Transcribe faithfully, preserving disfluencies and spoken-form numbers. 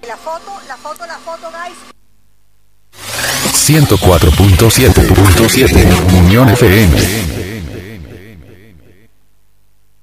la foto, la foto, la foto, guys. ciento cuatro punto siete punto siete Unión F M.